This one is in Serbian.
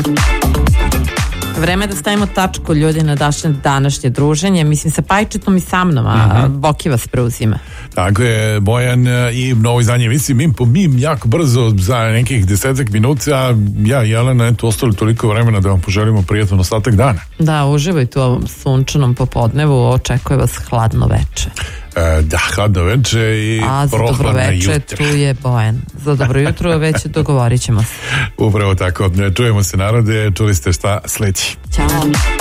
Vreme da stavimo tačku, ljudi, na današnje druženje. Mislim, sa Pajčetom i sa mnom, a Boki vas preuzima. Tako je, Bojan i novo izdanje. Mislim, mi jako brzo, za nekih 10 minuta, ja i Jelena, eto, ostali toliko vremena da vam poželimo prijatan ostatak dana. Da, uživajte u ovom sunčanom popodnevu, očekuje vas hladno veče. Da, hladno veče i prohladna jutra. Tu je Bojan. Za dobro jutro već dogovorit ćemo se. Upravo tako, čujemo se narode, čuli ste šta sledi. Ćao.